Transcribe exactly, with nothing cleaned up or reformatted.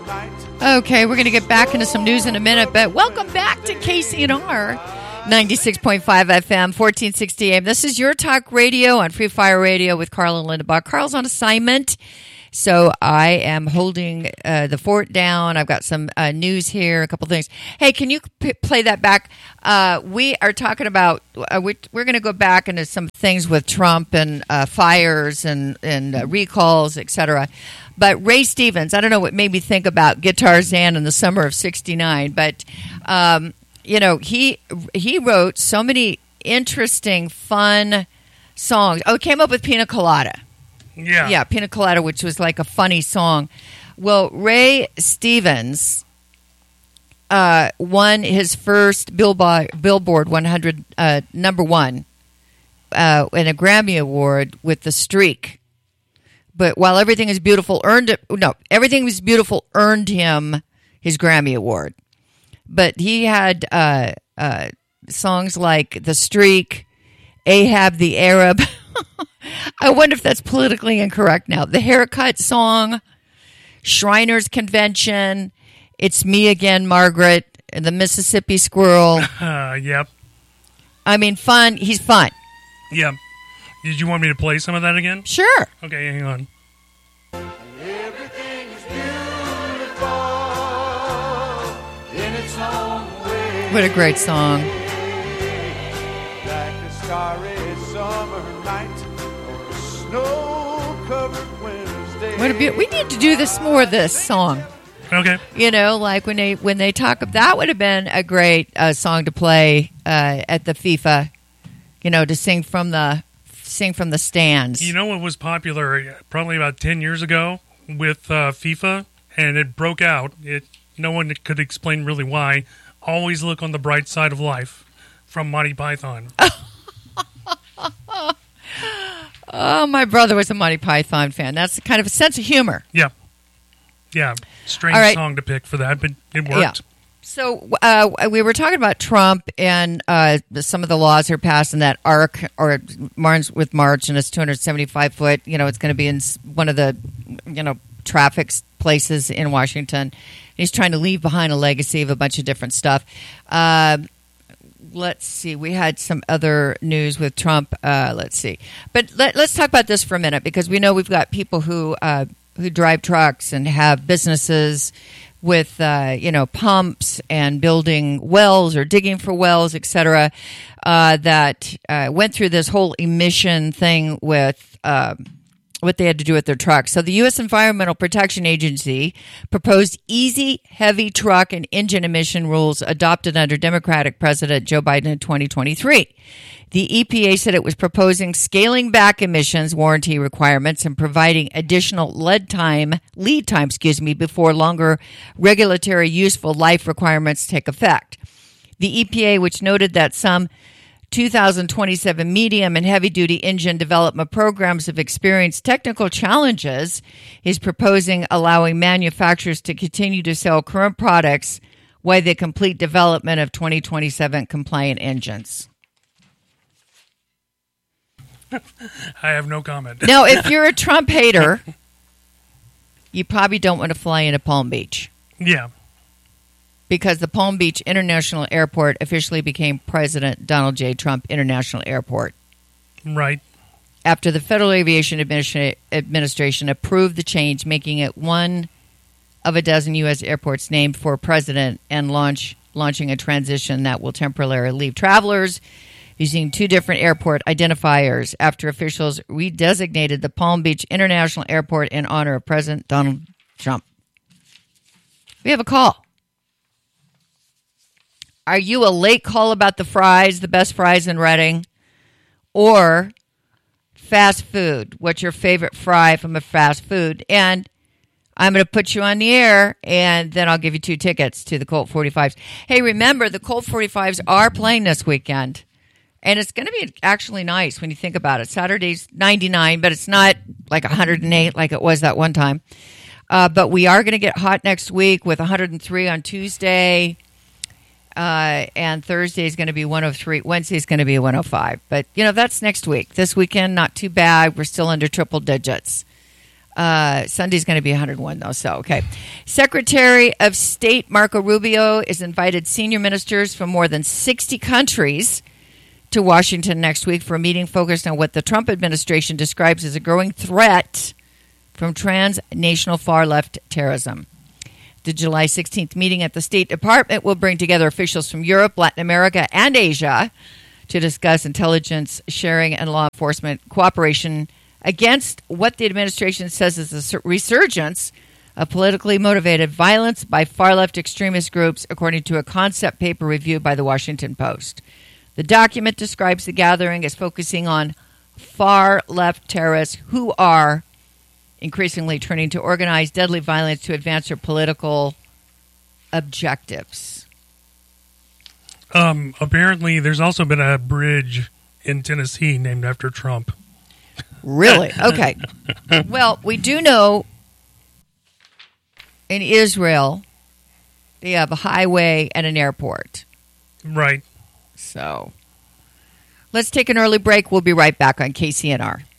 Okay, we're going to get back into some news in a minute, but welcome back to K C N R ninety-six point five F M, fourteen sixty A M. This is your talk radio on Free Fire Radio with Carl and Linda Bach. Carl's on assignment, so I am holding uh, the fort down. I've got some uh, news here, a couple things. Hey, can you p- play that back? Uh, we are talking about, uh, we, we're going to go back into some things with Trump and uh, fires and, and uh, recalls, et cetera. But Ray Stevens, I don't know what made me think about Guitar Zan in the summer of sixty-nine, but, um, you know, he he wrote so many interesting, fun songs. Oh, came up with Pina Colada. Yeah. Yeah, Pina Colada, which was like a funny song. Well, Ray Stevens uh, won his first Billboard, Billboard one hundred uh, number one uh, in a Grammy Award with The Streak. But While Everything Is Beautiful earned it, no, Everything Was Beautiful earned him his Grammy Award. But he had uh, uh, songs like The Streak, Ahab the Arab. I wonder if that's politically incorrect now. The Haircut song, Shriners Convention, It's Me Again, Margaret, and The Mississippi Squirrel. Uh, yep. I mean, fun. He's fun. Yep. Did you want me to play some of that again? Sure. Okay, hang on. Everything is beautiful in its own way. What a great song. Like a starry summer night or a snow-covered winter's day. What a be- we need to do this more, this song. Okay. You know, like when they when they talk, that would have been a great uh, song to play uh, at the FIFA, you know, to sing from the sing from the stands. You know what was popular probably about ten years ago with uh, FIFA, and it broke out. It no one could explain really why. Always look on the bright side of life from Monty Python. Oh, my brother was a Monty Python fan. That's kind of a sense of humor. Yeah. Yeah. Strange All right. song to pick for that, but it worked. Yeah. So uh, we were talking about Trump and uh, some of the laws are passed in that arc or March with March, and it's two hundred seventy-five foot. You know, it's going to be in one of the, you know, traffic places in Washington. He's trying to leave behind a legacy of a bunch of different stuff. Uh, let's see. We had some other news with Trump. Uh, let's see. But let, let's talk about this for a minute because we know we've got people who uh, who drive trucks and have businesses with, uh, you know, pumps and building wells or digging for wells, et cetera, uh, that uh, went through this whole emission thing with uh, what they had to do with their trucks. So the U S Environmental Protection Agency proposed easy, heavy truck and engine emission rules adopted under Democratic President Joe Biden in twenty twenty-three. The E P A said it was proposing scaling back emissions warranty requirements and providing additional lead time, lead time, excuse me, before longer regulatory useful life requirements take effect. The E P A, which noted that some two thousand twenty-seven medium and heavy-duty engine development programs have experienced technical challenges, is proposing allowing manufacturers to continue to sell current products while they complete development of twenty twenty-seven compliant engines. I have no comment. Now, if you're a Trump hater, you probably don't want to fly into Palm Beach Yeah. because the Palm Beach International Airport officially became President Donald J. Trump International Airport Right. after the Federal Aviation Administra- Administration approved the change, making it one of a dozen U S airports named for president and launch launching a transition that will temporarily leave travelers using two different airport identifiers after officials redesignated the Palm Beach International Airport in honor of President Donald Trump. We have a call. Are you a late call about the fries, the best fries in Redding, or fast food? What's your favorite fry from a fast food? And I'm going to put you on the air, and then I'll give you two tickets to the Colt forty-fives. Hey, remember, the Colt forty-fives are playing this weekend. And it's going to be actually nice when you think about it. Saturday's ninety-nine, but it's not like one hundred eight like it was that one time. Uh, but we are going to get hot next week with one hundred three on Tuesday. Uh, and Thursday is going to be one oh three. Wednesday is going to be one oh five. But, you know, that's next week. This weekend, not too bad. We're still under triple digits. Uh, Sunday's going to be one hundred one, though, so okay. Secretary of State Marco Rubio has invited senior ministers from more than sixty countries to Washington next week for a meeting focused on what the Trump administration describes as a growing threat from transnational far-left terrorism. The July sixteenth meeting at the State Department will bring together officials from Europe, Latin America, and Asia to discuss intelligence sharing and law enforcement cooperation against what the administration says is a resurgence of politically motivated violence by far-left extremist groups, according to a concept paper reviewed by the Washington Post. The document describes the gathering as focusing on far-left terrorists who are increasingly turning to organized deadly violence to advance their political objectives. Um, apparently, there's also been a bridge in Tennessee named after Trump. Really? Okay. Well, we do know in Israel they have a highway and an airport. Right. So let's take an early break. We'll be right back on K C N R.